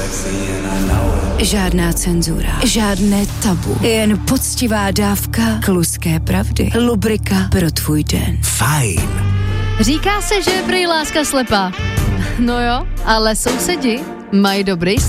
Žádná cenzura, žádné tabu, jen poctivá dávka kluské pravdy. Lubrika pro tvůj den. Fajn. Říká se, že je prý láska slepá. No jo, ale sousedi mají dobrý